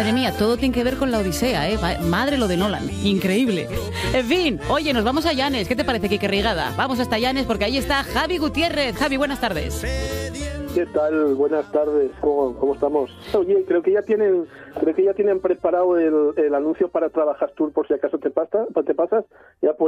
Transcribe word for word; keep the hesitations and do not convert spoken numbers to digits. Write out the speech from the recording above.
Madre mía, todo tiene que ver con la Odisea, ¿eh? Madre lo de Nolan, increíble. En fin, oye, nos vamos a Llanes. ¿Qué te parece, Quique Reigada? Vamos hasta Llanes porque ahí está Javi Gutiérrez. Javi, buenas tardes. ¿Qué tal? Buenas tardes. ¿Cómo, cómo estamos? Oye, creo que ya tienen, creo que ya tienen preparado el, el anuncio para Trabajas Tour por si acaso te pasa, te pasas. Ya